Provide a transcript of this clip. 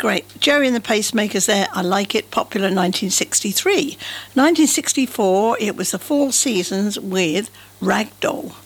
great. Jerry and the Pacemakers there, I like it, popular 1963. 1964, it was the Four Seasons with Ragdoll.